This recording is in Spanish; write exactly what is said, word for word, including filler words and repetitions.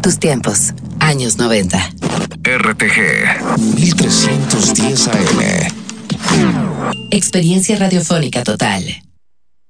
tus tiempos. Años noventa. R T G mil trescientos diez A M. Experiencia radiofónica total.